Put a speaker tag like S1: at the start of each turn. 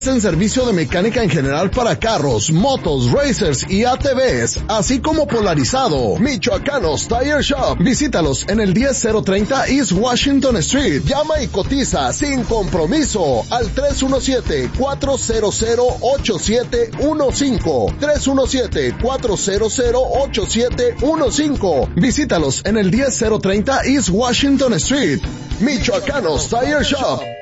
S1: En servicio de mecánica en general para carros, motos, racers y ATVs, así como polarizado. Michoacanos Tire Shop. Visítalos en el 10030 East Washington Street. Llama y cotiza sin compromiso al 317-400-8715. 317-400-8715. Visítalos en el 10030 East Washington Street. Michoacanos Tire Shop.